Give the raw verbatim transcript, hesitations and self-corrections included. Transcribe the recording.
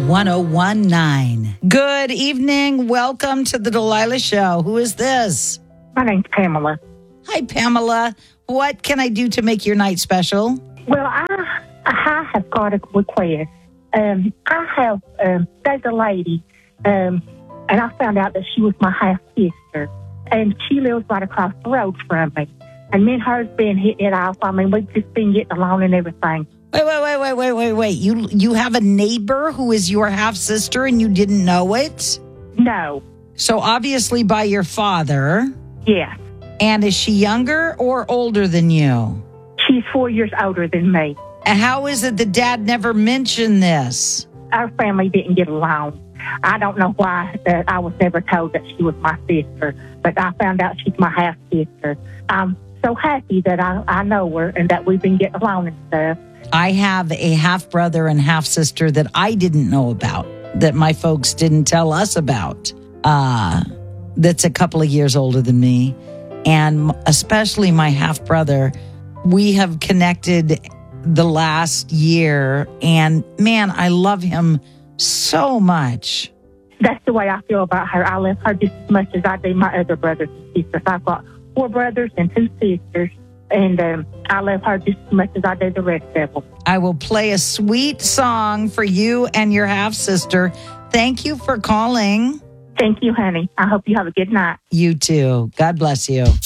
one oh one point nine. Good evening. Welcome to the Delilah Show. Who is this? My name's Pamela. Hi, Pamela. What can I do to make your night special? Well, I I have got a request. Um, I have, um, there's a lady, um, and I found out that she was my half-sister, and she lives right across the road from me. And me and her's been hitting it off. I mean, we've just been getting along and everything. Wait, wait, wait, wait, wait, wait, wait. You, you have a neighbor who is your half-sister and you didn't know it? No. So obviously by your father. Yes. And is she younger or older than you? She's four years older than me. And how is it that Dad never mentioned this? Our family didn't get along. I don't know why uh, I was never told that she was my sister, but I found out she's my half-sister. I'm so happy that I, I know her and that we've been getting along and stuff. I have a half-brother and half-sister that I didn't know about, that my folks didn't tell us about, uh, that's a couple of years older than me. And especially my half-brother, we have connected the last year. And, man, I love him so much. That's the way I feel about her. I love her just as much as I do my other brothers and sisters. I've got four brothers and two sisters, and um, I love her just as much as I do the rest of them. I will play a sweet song for you and your half-sister. Thank you for calling. Thank you, honey. I hope you have a good night. You too. God bless you.